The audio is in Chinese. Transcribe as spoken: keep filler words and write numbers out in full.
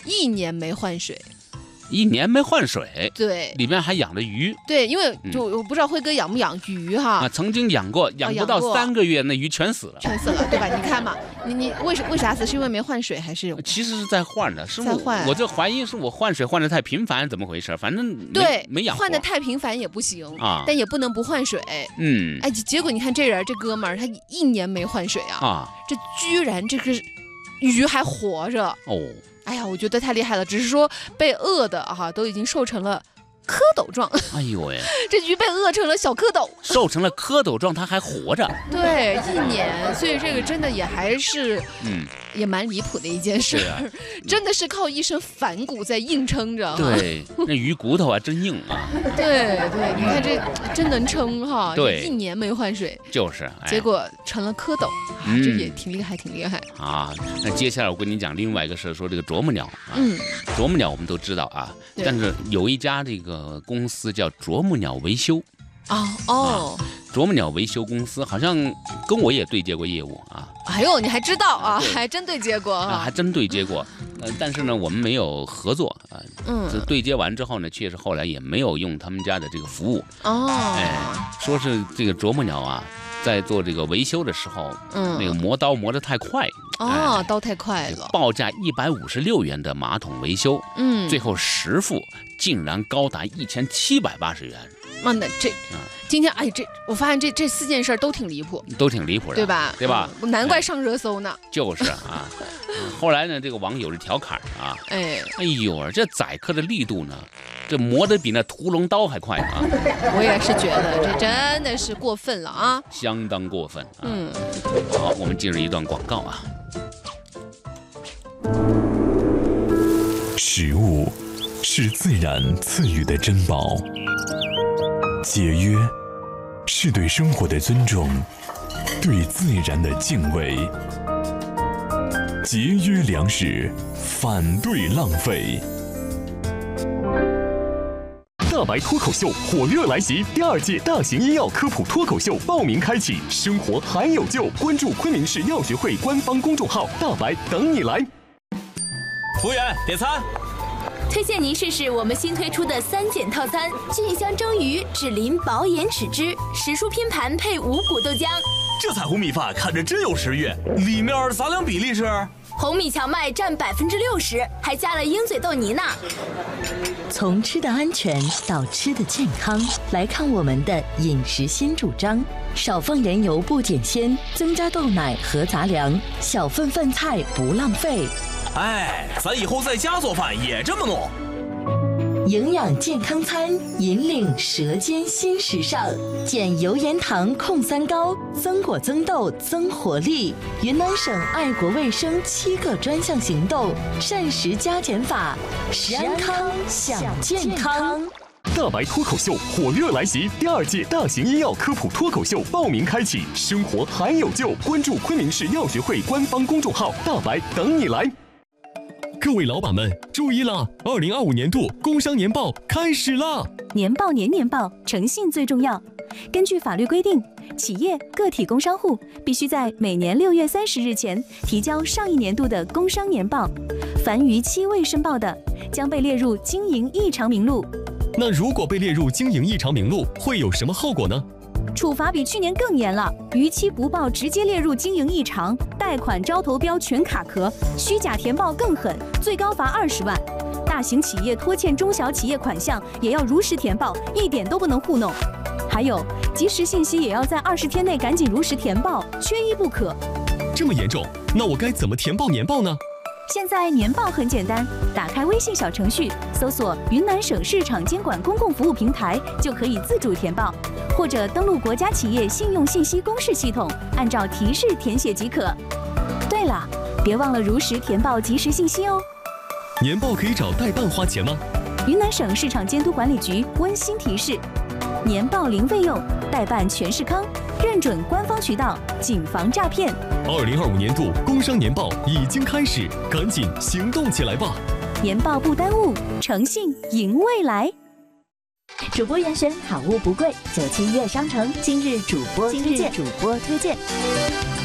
一年没换水。 一年没换水， 对， 里面还养着鱼。 对，因为就我不知道辉哥养不养鱼哈。 啊，曾经养过，养不到三个月，那鱼全死了。 全死了，对吧？你看嘛，你你为什为啥死？是因为没换水还是？ 其实是在换的，是在换。 我这怀疑是我换水换的太频繁，怎么回事？反正没对， 没养活。 换的太频繁也不行啊， 但也不能不换水。 嗯， 哎，结果你看这人这哥们儿，他一年没换水啊， 啊， 这居然这个鱼还活着哦。 哎呀，我觉得太厉害了，只是说被饿的哈、啊，都已经瘦成了蝌蚪状。 哎呦喂， 这鱼被饿成了小蝌蚪， 瘦成了蝌蚪状，它还活着。 对，一年，所以这个真的也还是，嗯，也蛮离谱的一件事。 啊、 真的是靠一身反骨在硬撑着。 对，那鱼骨头啊真硬啊。 对对，你看这真能撑哈。 对， 一年没换水， 就是， 哎、结果成了蝌蚪。 嗯、 这也挺厉害，挺厉害啊！那接下来我跟你讲另外一个事，说这个啄木鸟啊， 嗯， 啄木鸟我们都知道啊，但是有一家这个公司叫啄木鸟维修， 哦哦， 啊、啄木鸟维修公司好像跟我也对接过业务啊。 哎呦，你还知道啊？还真对接过啊？ 啊还真对接过，呃，但是呢，我们没有合作啊。 嗯， 这对接完之后呢，确实后来也没有用他们家的这个服务。 哦， 哎，说是这个啄木鸟啊。在做这个维修的时候，嗯，那个磨刀磨得太快， 哦，哎、刀太快了。 报价一百五十六元的马桶维修，嗯，最后实付竟然高达一千七百八十元。 妈的，这，嗯、今天哎，这我发现这这四件事都挺离谱， 都挺离谱的， 对吧？ 对吧？ 嗯、难怪上热搜呢。 哎、就是啊，后来呢，这个网友是调侃啊，哎，哎呦，这宰客的力度呢？这磨得比那屠龙刀还快啊！ 我也是觉得这真的是过分了啊， 相当过分啊！ 嗯， 好，我们进入一段广告啊。 食物是自然赐予的珍宝，节约是对生活的尊重，对自然的敬畏。节约粮食，反对浪费。大白脱口秀火热来袭，第二届大型医药科普脱口秀报名开启，生活还有救！关注昆明市药学会官方公众号，大白等你来。 服务员，点餐。 推荐您试试我们新推出的三件套餐：菌香蒸鱼、脂淋薄盐豉汁、时蔬拼盘配五谷豆浆。 这彩虹米饭看着真有食欲，里面杂粮比例是？ 红米荞麦占百分之六十，还加了鹰嘴豆泥呢。 从吃的安全到吃的健康，来看我们的饮食新主张：少放盐油不减鲜，增加豆奶和杂粮，小份饭菜不浪费。 哎，咱以后在家做饭也这么弄。 营养健康餐，引领舌尖新时尚，减油盐糖控三高，增果增豆增活力。云南省爱国卫生七个专项行动，膳食加减法，食安康享健康。 大白脱口秀火热来袭，第二届大型医药科普脱口秀报名开启，生活还有救！关注昆明市药学会官方公众号，大白等你来。各位老板们注意啦！二零二五年度工商年报开始啦！ 年报年年报，诚信最重要。根据法律规定，企业、个体工商户必须在每年六月三十日前提交上一年度的工商年报，凡逾期未申报的，将被列入经营异常名录。 那如果被列入经营异常名录，会有什么后果呢？ 处罚比去年更严了，逾期不报直接列入经营异常，贷款招投标全卡壳，虚假填报更狠，最高罚二十万。大型企业拖欠中小企业款项也要如实填报，一点都不能糊弄。还有，及时信息也要在二十天内赶紧如实填报，缺一不可。 这么严重，那我该怎么填报年报呢？ 现在年报很简单，打开微信小程序，搜索云南省市场监管公共服务平台，就可以自主填报，或者登录国家企业信用信息公示系统，按照提示填写即可。对了，别忘了如实填报及时信息哦。 年报可以找代办花钱吗？ 云南省市场监督管理局温馨提示：年报零费用，代办全是康，认准官方渠道，谨防诈骗。 二零二五年度工商年报已经开始，赶紧行动起来吧！ 年报不耽误，诚信赢未来。 主播严选，好物不贵，九七悦商城今日主播推荐，主播推荐。